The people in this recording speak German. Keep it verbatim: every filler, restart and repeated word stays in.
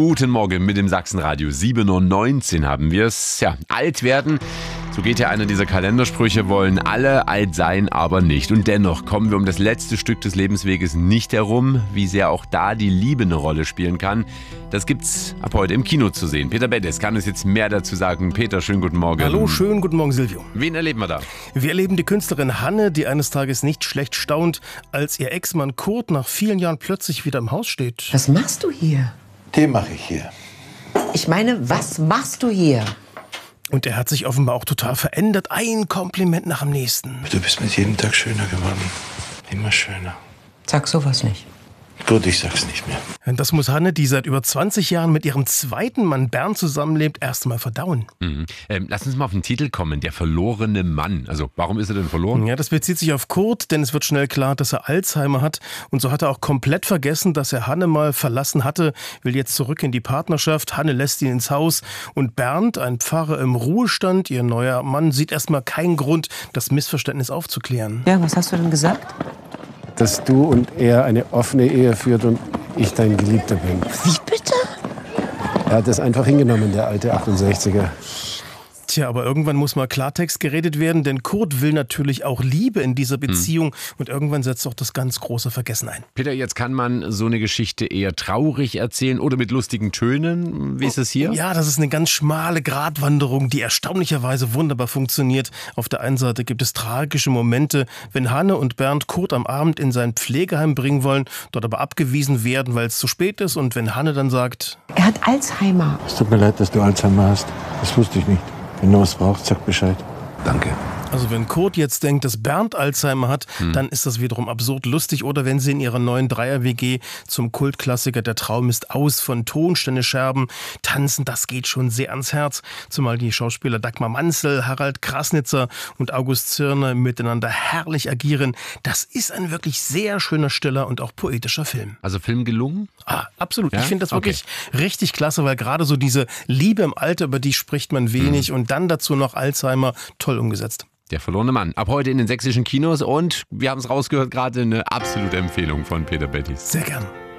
Guten Morgen mit dem Sachsenradio. sieben Uhr neunzehn haben wir es. Ja, alt werden. So geht ja einer dieser Kalendersprüche, wollen alle alt sein, aber nicht. Und dennoch kommen wir um das letzte Stück des Lebensweges nicht herum, wie sehr auch da die Liebe eine Rolle spielen kann. Das gibt's ab heute im Kino zu sehen. Peter Bettes kann uns jetzt mehr dazu sagen. Peter, schönen guten Morgen. Hallo, schönen guten Morgen, Silvio. Wen erleben wir da? Wir erleben die Künstlerin Hanne, die eines Tages nicht schlecht staunt, als ihr Ex-Mann Kurt nach vielen Jahren plötzlich wieder im Haus steht. Was machst du hier? Den mache ich hier. Ich meine, was machst du hier? Und er hat sich offenbar auch total verändert. Ein Kompliment nach dem nächsten. Du bist mit jedem Tag schöner geworden. Immer schöner. Sag sowas nicht. Gut, ich sag's nicht mehr. Und das muss Hanne, die seit über zwanzig Jahren mit ihrem zweiten Mann Bernd zusammenlebt, erst mal verdauen. Mhm. Ähm, lass uns mal auf den Titel kommen. Der verlorene Mann. Also, warum ist er denn verloren? Ja, das bezieht sich auf Kurt, denn es wird schnell klar, dass er Alzheimer hat. Und so hat er auch komplett vergessen, dass er Hanne mal verlassen hatte, will jetzt zurück in die Partnerschaft. Hanne lässt ihn ins Haus. Und Bernd, ein Pfarrer im Ruhestand, ihr neuer Mann, sieht erst mal keinen Grund, das Missverständnis aufzuklären. Ja, was hast du denn gesagt? Dass du und er eine offene Ehe führt und ich dein Geliebter bin. Wie bitte? Er hat das einfach hingenommen, der alte achtundsechziger. Tja, aber irgendwann muss mal Klartext geredet werden, denn Kurt will natürlich auch Liebe in dieser Beziehung hm. und irgendwann setzt auch das ganz große Vergessen ein. Peter, jetzt kann man so eine Geschichte eher traurig erzählen oder mit lustigen Tönen. Wie ist es hier? Ja, das ist eine ganz schmale Gratwanderung, die erstaunlicherweise wunderbar funktioniert. Auf der einen Seite gibt es tragische Momente, wenn Hanne und Bernd Kurt am Abend in sein Pflegeheim bringen wollen, dort aber abgewiesen werden, weil es zu spät ist und wenn Hanne dann sagt: Er hat Alzheimer. Es tut mir leid, dass du Alzheimer hast. Das wusste ich nicht. Wenn du was brauchst, sag Bescheid. Danke. Also wenn Kurt jetzt denkt, dass Bernd Alzheimer hat, hm. dann ist das wiederum absurd lustig. Oder wenn sie in ihrer neuen Dreier-W G zum Kultklassiker Der Traum ist aus von Tonständescherben tanzen, das geht schon sehr ans Herz. Zumal die Schauspieler Dagmar Manzel, Harald Krasnitzer und August Zirner miteinander herrlich agieren. Das ist ein wirklich sehr schöner, stiller und auch poetischer Film. Also Film gelungen? Ah, absolut. Ja? Ich finde das wirklich okay. richtig klasse, weil gerade so diese Liebe im Alter, über die spricht man wenig hm. und dann dazu noch Alzheimer, toll umgesetzt. Der verlorene Mann. Ab heute in den sächsischen Kinos und wir haben es rausgehört, gerade eine absolute Empfehlung von Peter Bettes. Sehr gern.